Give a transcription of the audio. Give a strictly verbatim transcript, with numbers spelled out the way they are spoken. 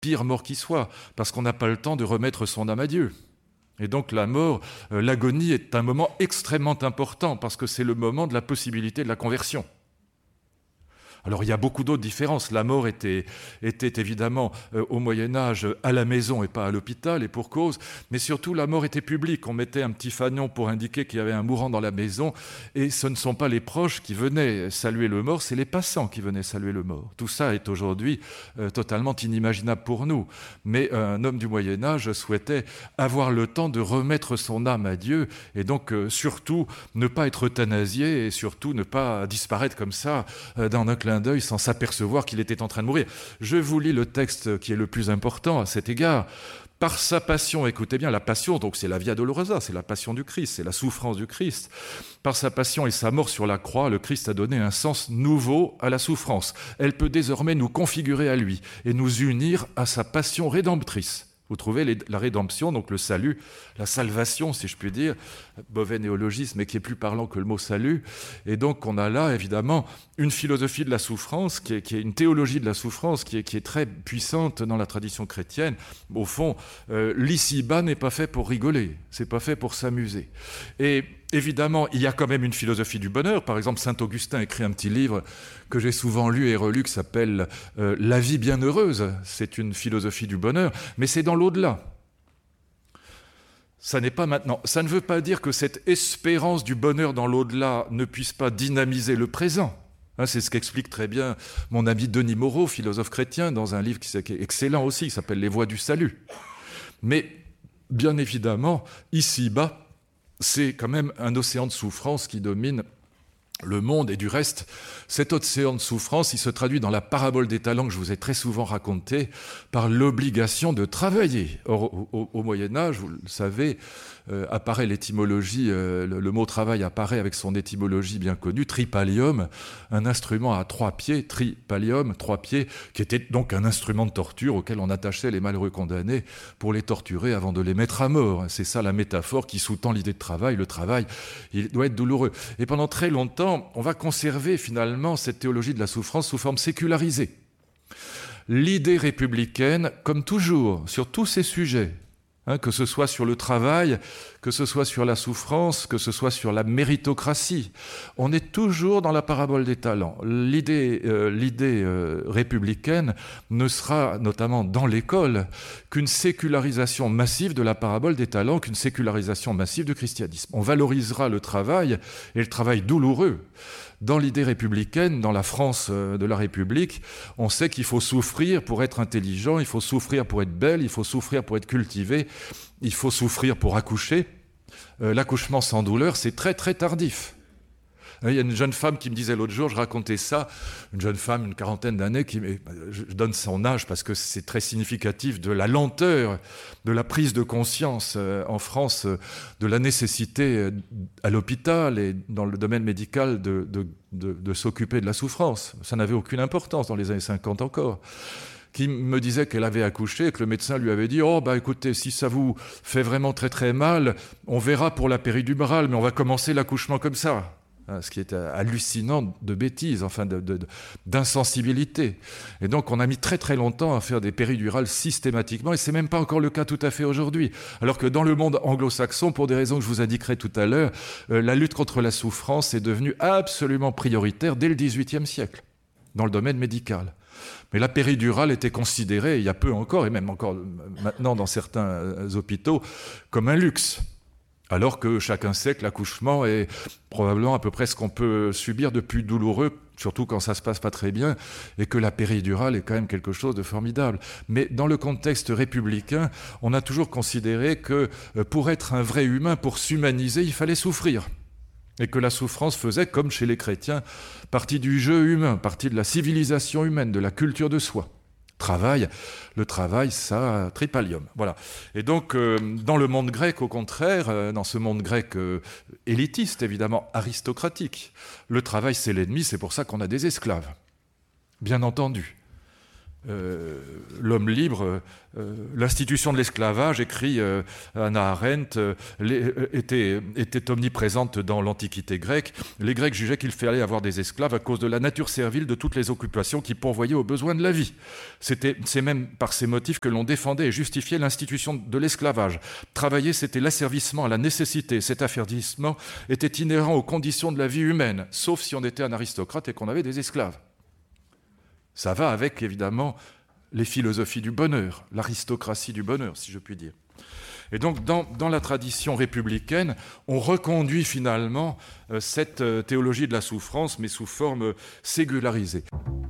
pire mort qui soit, parce qu'on n'a pas le temps de remettre son âme à Dieu. Et donc la mort, euh, l'agonie est un moment extrêmement important, parce que c'est le moment de la possibilité de la conversion. Alors il y a beaucoup d'autres différences. La mort était, était évidemment euh, au Moyen-Âge à la maison et pas à l'hôpital, et pour cause, mais surtout la mort était publique. On mettait un petit fanion pour indiquer qu'il y avait un mourant dans la maison, et ce ne sont pas les proches qui venaient saluer le mort, c'est les passants qui venaient saluer le mort. Tout ça est aujourd'hui euh, totalement inimaginable pour nous. Mais un homme du Moyen-Âge souhaitait avoir le temps de remettre son âme à Dieu, et donc euh, surtout ne pas être euthanasié, et surtout ne pas disparaître comme ça euh, dans un clin d'œil sans s'apercevoir qu'il était en train de mourir. Je vous lis le texte qui est le plus important à cet égard. Par sa passion, écoutez bien, la passion, donc c'est la Via Dolorosa, c'est la passion du Christ, c'est la souffrance du Christ. Par sa passion et sa mort sur la croix, le Christ a donné un sens nouveau à la souffrance. Elle peut désormais nous configurer à lui et nous unir à sa passion rédemptrice. Vous trouvez les, la rédemption, donc le salut, la salvation, si je puis dire, mauvais néologisme, mais qui est plus parlant que le mot salut. Et donc on a là, évidemment, une philosophie de la souffrance, qui est, qui est une théologie de la souffrance, qui est, qui est très puissante dans la tradition chrétienne. Au fond, euh, l'ici-bas n'est pas fait pour rigoler, c'est pas fait pour s'amuser. Et évidemment, il y a quand même une philosophie du bonheur. Par exemple, saint Augustin écrit un petit livre que j'ai souvent lu et relu qui s'appelle euh, « La vie bienheureuse ». C'est une philosophie du bonheur, mais c'est dans l'au-delà. Ça n'est pas maintenant. Ça ne veut pas dire que cette espérance du bonheur dans l'au-delà ne puisse pas dynamiser le présent. Hein, c'est ce qu'explique très bien mon ami Denis Moreau, philosophe chrétien, dans un livre qui est excellent aussi, qui s'appelle « Les voies du salut ». Mais bien évidemment, ici-bas, c'est quand même un océan de souffrance qui domine le monde. Et du reste, cet océan de souffrance, il se traduit dans la parabole des talents que je vous ai très souvent racontée par l'obligation de travailler. Or, au, au, au Moyen-Âge, vous le savez, euh, apparaît l'étymologie, euh, le, le mot travail apparaît avec son étymologie bien connue, tripalium, un instrument à trois pieds, tripalium, trois pieds, qui était donc un instrument de torture auquel on attachait les malheureux condamnés pour les torturer avant de les mettre à mort. C'est ça la métaphore qui sous-tend l'idée de travail. Le travail, il doit être douloureux. Et pendant très longtemps, on va conserver finalement cette théologie de la souffrance sous forme sécularisée. L'idée républicaine, comme toujours, sur tous ces sujets, hein, que ce soit sur le travail, que ce soit sur la souffrance, que ce soit sur la méritocratie, on est toujours dans la parabole des talents. L'idée, euh, l'idée euh, républicaine ne sera, notamment dans l'école, qu'une sécularisation massive de la parabole des talents, qu'une sécularisation massive du christianisme. On valorisera le travail, et le travail douloureux. Dans l'idée républicaine, dans la France de la République, on sait qu'il faut souffrir pour être intelligent, il faut souffrir pour être belle, il faut souffrir pour être cultivé, il faut souffrir pour accoucher. Euh, l'accouchement sans douleur, c'est très très tardif. Il y a une jeune femme qui me disait l'autre jour, je racontais ça, une jeune femme, une quarantaine d'années, qui, je donne son âge parce que c'est très significatif de la lenteur, de la prise de conscience en France, de la nécessité à l'hôpital et dans le domaine médical de, de, de, de s'occuper de la souffrance. Ça n'avait aucune importance dans les années cinquante encore. Qui me disait qu'elle avait accouché et que le médecin lui avait dit « Oh, bah écoutez, si ça vous fait vraiment très très mal, on verra pour la péridurale, mais on va commencer l'accouchement comme ça. » Ce qui est hallucinant de bêtises, enfin de, de, d'insensibilité. Et donc on a mis très très longtemps à faire des péridurales systématiquement, et c'est même pas encore le cas tout à fait aujourd'hui. Alors que dans le monde anglo-saxon, pour des raisons que je vous indiquerai tout à l'heure, euh, la lutte contre la souffrance est devenue absolument prioritaire dès le dix-huitième siècle, dans le domaine médical. Mais la péridurale était considérée, il y a peu encore, et même encore maintenant dans certains hôpitaux, comme un luxe. Alors que chacun sait que l'accouchement est probablement à peu près ce qu'on peut subir de plus douloureux, surtout quand ça se passe pas très bien, et que la péridurale est quand même quelque chose de formidable. Mais dans le contexte républicain, on a toujours considéré que pour être un vrai humain, pour s'humaniser, il fallait souffrir. Et que la souffrance faisait, comme chez les chrétiens, partie du jeu humain, partie de la civilisation humaine, de la culture de soi. Travail, le travail, ça, tripalium. Voilà. Et donc, euh, dans le monde grec, au contraire, euh, dans ce monde grec euh, élitiste, évidemment, aristocratique, le travail, c'est l'ennemi, c'est pour ça qu'on a des esclaves. Bien entendu. euh, l'homme libre, euh, l'institution de l'esclavage, écrit euh, Hannah Arendt, euh, les, euh, était, était omniprésente dans l'Antiquité grecque. Les Grecs jugeaient qu'il fallait avoir des esclaves à cause de la nature servile de toutes les occupations qui pourvoyaient aux besoins de la vie. C'était, c'est même par ces motifs que l'on défendait et justifiait l'institution de l'esclavage. Travailler, c'était l'asservissement à la nécessité. Cet asservissement était inhérent aux conditions de la vie humaine, sauf si on était un aristocrate et qu'on avait des esclaves. Ça va avec, évidemment, les philosophies du bonheur, l'aristocratie du bonheur, si je puis dire. Et donc, dans, dans la tradition républicaine, on reconduit finalement euh, cette euh, théologie de la souffrance, mais sous forme euh, ségularisée.